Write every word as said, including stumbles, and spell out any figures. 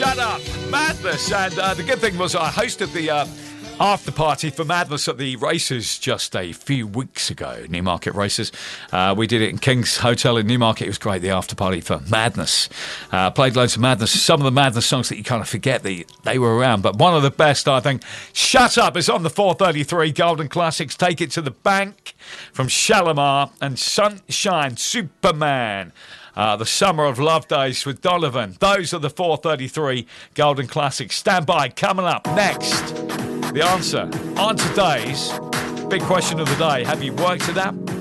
Shut Up, Madness. And uh, the good thing was I hosted the uh, after party for Madness at the races just a few weeks ago, Newmarket races. Uh, we did it in King's Hotel in Newmarket. It was great, the after party for Madness. Uh, played loads of Madness. Some of the Madness songs that you kind of forget that they were around. But one of the best, I think, Shut Up is on the four thirty-three Golden Classics. Take It to the Bank from Shalimar and Sunshine Superman. Uh, the Summer of Love Days with Donovan. Those are the four thirty-three Golden Classics. Stand by. Coming up next, the answer on today's big question of the day. Have you worked it out?